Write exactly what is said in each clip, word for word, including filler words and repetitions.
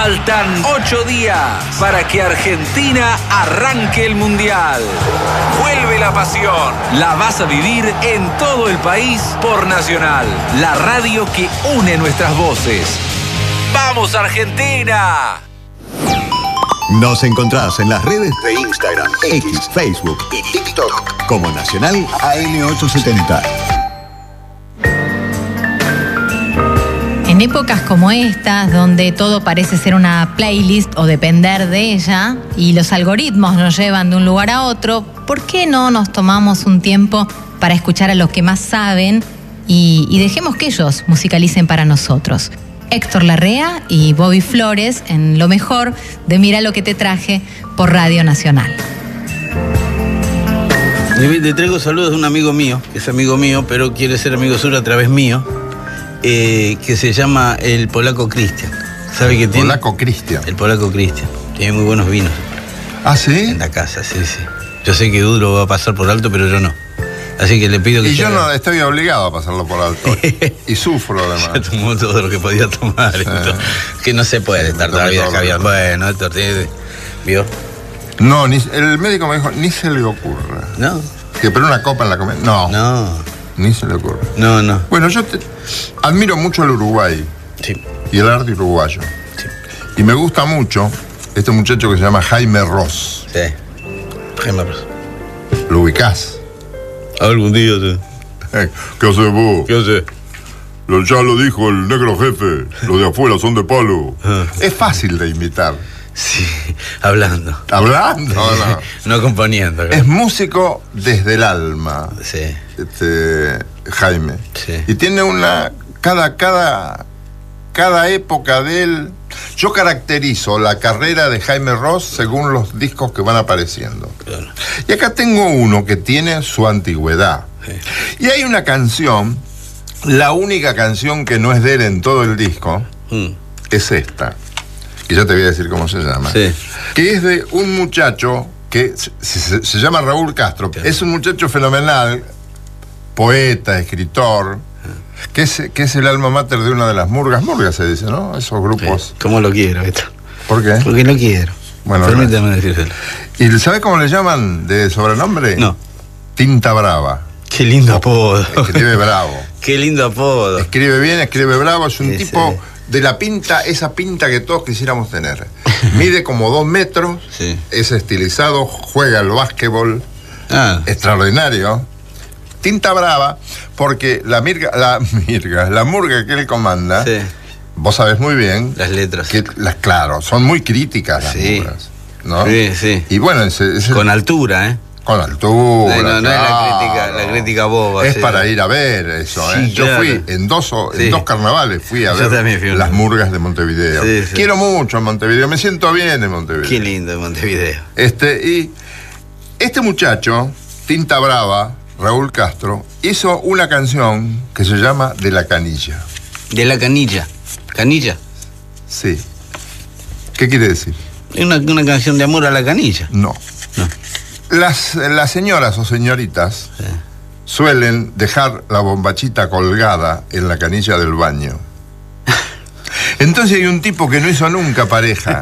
Faltan ocho días para que Argentina arranque el Mundial. Vuelve la pasión. La vas a vivir en todo el país por Nacional, la radio que une nuestras voces. ¡Vamos, Argentina! Nos encontrás en las redes de Instagram, X, Facebook y TikTok como Nacional A M ochocientos setenta. En épocas como estas, donde todo parece ser una playlist o depender de ella, y los algoritmos nos llevan de un lugar a otro, ¿por qué no nos tomamos un tiempo para escuchar a los que más saben y, y dejemos que ellos musicalicen para nosotros? Héctor Larrea y Bobby Flores en lo mejor de Mira lo que te traje por Radio Nacional. Le traigo saludos de un amigo mío, que es amigo mío, pero quiere ser amigo suyo a través mío, eh, que se llama el Polaco Cristian. ¿Sabe qué tiene? Polaco Cristian. El Polaco Cristian. Tiene muy buenos vinos. ¿Ah, sí? En la casa, sí, sí. Yo sé que Dudo va a pasar por alto, pero yo no. Así que le pido que... Y yo haga... no estoy obligado a pasarlo por alto. Y sufro, además. Ya tomó todo lo que podía tomar. Sí. Que no se puede estar toda la vida caviar. Bueno, esto tiene... ¿Vio? No, ni, el médico me dijo, ni se le ocurra. No. Que pero una copa en la comida. No. No. Ni se le ocurre. No, no. Bueno, yo te, admiro mucho el Uruguay. Sí. Y el arte uruguayo. Sí. Y me gusta mucho este muchacho que se llama Jaime Ross. Sí. Jaime Ross. ¿Lo ubicás? Algún día, sí. ¿Qué haces vos? ¿Qué haces? Lo, ya lo dijo el negro jefe. Los de afuera son de palo. Ah. Es fácil de imitar. Sí, hablando. ¿Hablando? No, no componiendo. Claro. Es músico desde el alma. Sí. Este, Jaime. Sí. Y tiene una... Cada, cada, cada época de él... Yo caracterizo la carrera de Jaime Ross según los discos que van apareciendo. Claro. Y acá tengo uno que tiene su antigüedad. Sí. Y hay una canción, la única canción que no es de él en todo el disco, mm. es esta. Que ya te voy a decir cómo se llama. Sí. Que es de un muchacho que se, se, se llama Raúl Castro. Claro. Es un muchacho fenomenal, poeta, escritor, que es, que es el alma mater de una de las murgas. Murgas se dice, ¿no? Esos grupos. Sí. ¿Cómo lo quiero esto? ¿Por qué? Porque lo quiero. Bueno, permítame decírselo. ¿Y sabes cómo le llaman de sobrenombre? No. Tinta Brava. Qué lindo apodo. Escribe bravo. Qué lindo apodo. Escribe bien, escribe bravo. Es un sí, tipo sí. de la pinta, esa pinta que todos quisiéramos tener. Mide como dos metros, sí. Es estilizado, juega al básquetbol, ah. extraordinario. Tinta Brava, porque la mirga, la mirga, la murga que él comanda, sí. Vos sabés muy bien. Las letras. Que, las, claro, son muy críticas las sí. murgas, ¿no? Sí, sí. Y bueno, ese, ese, con altura, ¿eh? Con altura. No, no, no claro. es la crítica, la crítica boba. Es sí. para ir a ver eso, sí, ¿eh? Yo claro. fui en dos, en sí. dos carnavales, fui a Yo ver fui las murgas de Montevideo. Sí, sí. Quiero mucho a Montevideo, me siento bien en Montevideo. Qué lindo en Montevideo. Este, y este muchacho, Tinta Brava, Raúl Castro, hizo una canción que se llama De la Canilla. De la canilla. ¿Canilla? Sí. ¿Qué quiere decir? Es una, una canción de amor a la canilla. No. No. Las, las señoras o señoritas sí. suelen dejar la bombachita colgada en la canilla del baño. Entonces hay un tipo que no hizo nunca pareja.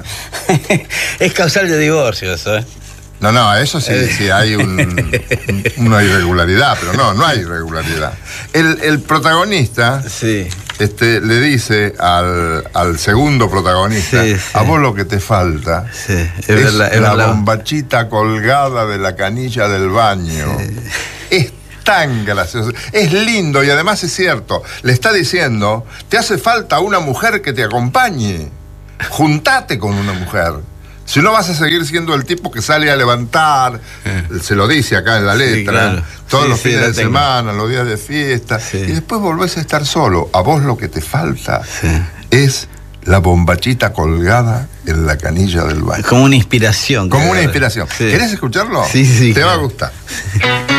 Es causal de divorcio eso, ¿eh? No, no, eso sí, sí hay un, una irregularidad, pero no, no hay irregularidad. El, el protagonista sí. este, le dice al, al segundo protagonista, sí, sí. A vos lo que te falta sí, es, es verdad, es la verdad. bombachita colgada de la canilla del baño. Sí. Es tan gracioso, es lindo y además es cierto. Le está diciendo, te hace falta una mujer que te acompañe. Juntate con una mujer. Si no vas a seguir siendo el tipo que sale a levantar, eh. se lo dice acá en la letra, sí, claro. todos sí, los fines sí, de tengo. semana, los días de fiesta, sí. y después volvés a estar solo. A vos lo que te falta sí. es la bombachita colgada en la canilla del baño. Como una inspiración. Como una inspiración. Sí. ¿Querés escucharlo? Sí, sí. Te claro. va a gustar.